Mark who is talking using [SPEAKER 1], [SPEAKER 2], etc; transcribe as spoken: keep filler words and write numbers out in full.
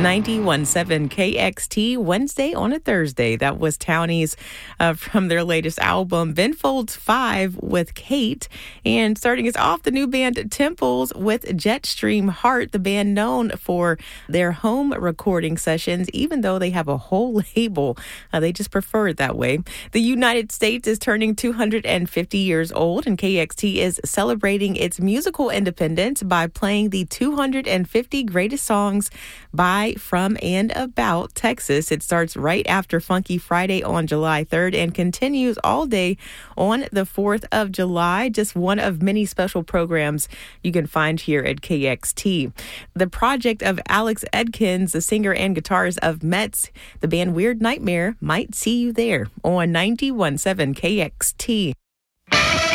[SPEAKER 1] ninety-one point seven K X T, Wednesday on a Thursday. That was Townies uh, from their latest album, Ben Folds five with Kate. And starting us off, the new band Temples with Jetstream Heart, the band known for their home recording sessions, even though they have a whole label. Uh, they just prefer it that way. The United States is turning two hundred fifty years old, and K X T is celebrating its musical independence by playing the two hundred fifty greatest songs by, from, and about Texas. It starts right after Funky Friday on July third and continues all day on the fourth of July. Just one of many special programs you can find here at K X T. The project of Alex Edkins, the singer and guitarist of Mets, the band Weird Nightmare, might see you there on ninety-one point seven K X T.